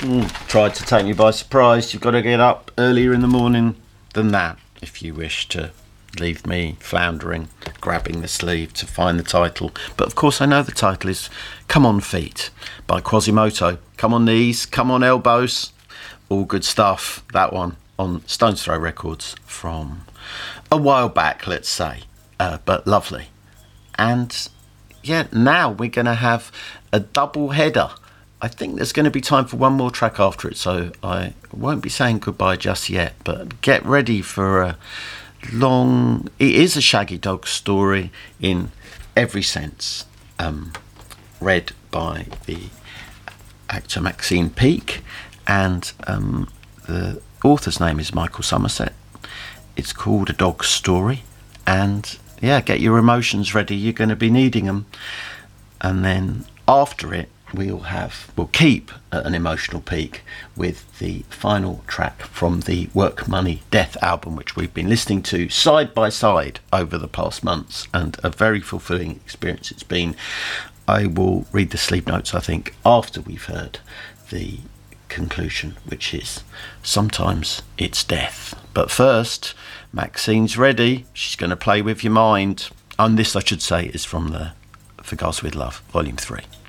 Tried to take me by surprise. You've got to get up earlier in the morning than that if you wish to leave me floundering, grabbing the sleeve to find the title. But of course I know the title is Come On Feet by Quasimoto. Come on knees, come on elbows, all good stuff. That one on Stones Throw Records from a while back, let's say, but lovely. And yeah, now we're going to have a double header. I think there's going to be time for one more track after it, so I won't be saying goodbye just yet, but get ready for a long... It is a Shaggy Dog story in every sense, read by the actor Maxine Peake, and the author's name is Michael Somerset. It's called A Dog's Story, and yeah, get your emotions ready, you're going to be needing them. And then after it, we'll keep at an emotional peak with the final track from the Work Money Death album, which we've been listening to side by side over the past months, and a very fulfilling experience it's been. I will read the sleep notes, I think, after we've heard the conclusion, which is Sometimes It's Death. But first, Maxine's ready. She's going to play with your mind. And this, I should say, is from the For Gods With Love, Volume 3.